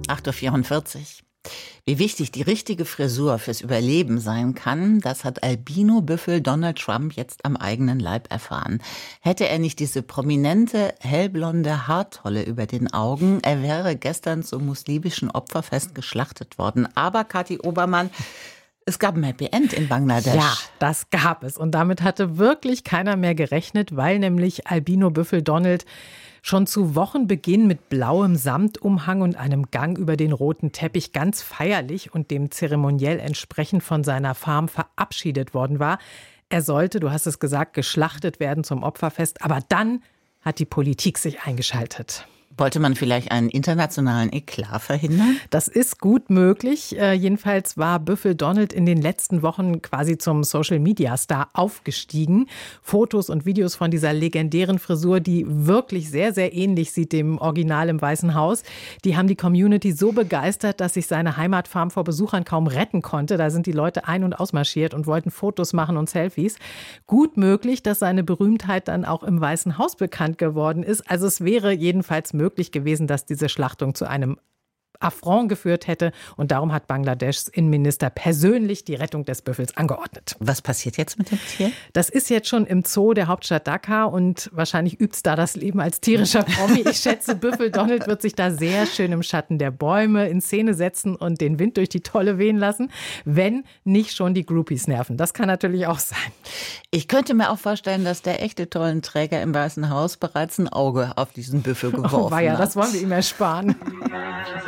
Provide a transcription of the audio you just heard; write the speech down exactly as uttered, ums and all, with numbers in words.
acht Uhr vierundvierzig. Wie wichtig die richtige Frisur fürs Überleben sein kann, das hat Albino-Büffel Donald Trump jetzt am eigenen Leib erfahren. Hätte er nicht diese prominente, hellblonde Haartolle über den Augen, er wäre gestern zum muslimischen Opferfest geschlachtet worden. Aber Kathi Obermann, es gab ein Happy End in Bangladesch. Ja, das gab es. Und damit hatte wirklich keiner mehr gerechnet, weil nämlich Albino-Büffel Donald schon zu Wochenbeginn mit blauem Samtumhang und einem Gang über den roten Teppich ganz feierlich und dem zeremoniell entsprechend von seiner Farm verabschiedet worden war. Er sollte, du hast es gesagt, geschlachtet werden zum Opferfest. Aber dann hat die Politik sich eingeschaltet. Wollte man vielleicht einen internationalen Eklat verhindern? Das ist gut möglich. Äh, jedenfalls war Büffel Donald in den letzten Wochen quasi zum Social-Media-Star aufgestiegen. Fotos und Videos von dieser legendären Frisur, die wirklich sehr, sehr ähnlich sieht dem Original im Weißen Haus, die haben die Community so begeistert, dass sich seine Heimatfarm vor Besuchern kaum retten konnte. Da sind die Leute ein- und ausmarschiert und wollten Fotos machen und Selfies. Gut möglich, dass seine Berühmtheit dann auch im Weißen Haus bekannt geworden ist. Also es wäre jedenfalls möglich gewesen, dass diese Schlachtung zu einem Affront geführt hätte. Und darum hat Bangladeschs Innenminister persönlich die Rettung des Büffels angeordnet. Was passiert jetzt mit dem Tier? Das ist jetzt schon im Zoo der Hauptstadt Dhaka und wahrscheinlich übt es da das Leben als tierischer Promi. Ich schätze, Büffel Donald wird sich da sehr schön im Schatten der Bäume in Szene setzen und den Wind durch die Tolle wehen lassen, wenn nicht schon die Groupies nerven. Das kann natürlich auch sein. Ich könnte mir auch vorstellen, dass der echte Tollenträger im Weißen Haus bereits ein Auge auf diesen Büffel geworfen oh, weia, hat. Das wollen wir ihm ersparen.